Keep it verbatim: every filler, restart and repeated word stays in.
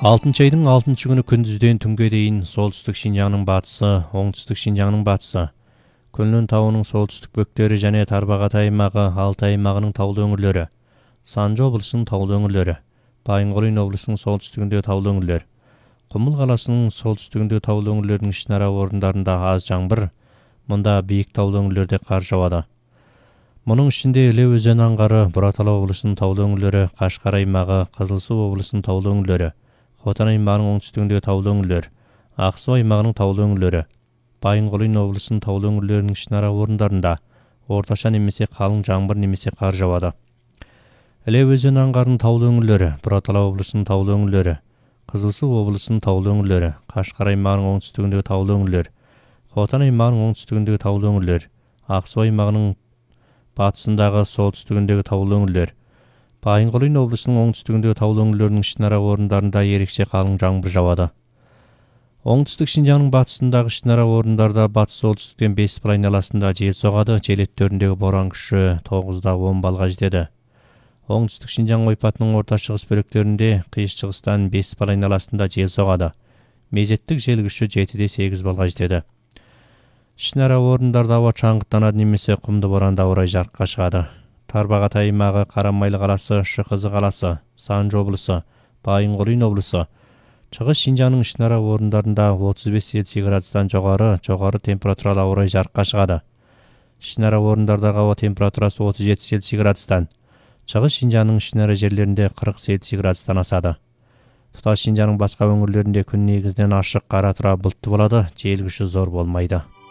алтынчы айдың алтынчы күні күндізден түнге дейін солтүстік Шинжаңның батысы, оңтүстік Шинжаңның батысы, Көнлөн тауының солтүстік бөктері және Тарбағатай аймағы, Алтай аймағының таулы өңірлері, Санжы облысының таулы өңірлері, Байынқорин облысының солтүстігіндегі таулы өңірлер, Құмыл қаласының солтүстігіндегі таулы өңірлердің ішінара орындарында аз жаңбыр, мұнда биік таулы өңірлерде қар жауады. Мұның ішінде Іле өзені аңғары, Бұратала облысының таулы өңірлері, Қашқар аймағы, Қызылсу облысының таулы өңірлері, Хотан аймағының оңтүстігіндегі таулы өңірлер, Ақсу аймағының таулы өңірлері, Байынқорин облысының таулы өңірлерінің ішінара орындарында орташа немесе қалың жаңбыр немесе қар жауады. Іле өзені аңғарының таулы өңірлері, Бұратала облысының таулы өңірлері, Қызылсу облысының таулы өңірлері, Қашқар аймағының оңтүстігіндегі таулы өңірлер, Хотан аймағының оңтүстігіндегі таулы өңірлер, Ақсу аймағының батысындағы солтүстігіндегі таулы өңірлер, Байынқорин облысының оңтүстігіндегі таулы өңірлерінің ішінара орындарында ерекше қалың жаңбыр жауады. Оңтүстік Шинжаңның батысындағы ішінара орындарда батыс солтүстіктен Бесіпыл айналасында жел соғады, жел екпіні боран күші тоғыздан он балға жетеді. Оңтүстік Шинжаң ойпатының орта шығыс бөліктерінде қиыс шығыстан Бесіпыл айналасында жел соғады. Мезеттік жел күші жетіден сегіз балға жетеді. Ішінара орындарда ауа шаңғыттанады немесе құмды боранда орай жарыққа шығады. Тарбағатай аймағы, Қарамайлы қаласы, Шықызы қаласы, Санжы облысы, Байынқорин облысы, Шығыс Шинжаңның ішінара орындарында отыз бес Цельсий градустан жоғары, жоғары температуралы ауа райы жарыққа шығады. Ішінара орындардағы ауа температурасы отыз жеті Цельсий градустан, Шығыс Шинжаңның ішінара жерлерінде қырық Цельсий градустан асады. Тұтас Шинжаңның басқа өңірлерінде күн негізінен ашық, қара тұра бұлтты болады, жел күші зор болмайды.